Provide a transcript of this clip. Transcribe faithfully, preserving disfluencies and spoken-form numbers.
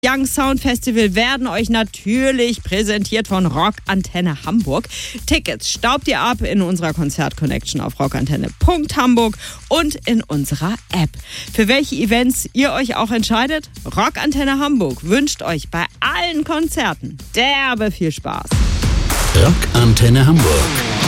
Young Sound Festival werden euch natürlich präsentiert von Rockantenne Hamburg. Tickets staubt ihr ab in unserer Konzert-Connection auf rockantenne punkt hamburg und in unserer App. Für welche Events ihr euch auch entscheidet, Rockantenne Hamburg wünscht euch bei allen Konzerten derbe viel Spaß. Rockantenne Hamburg.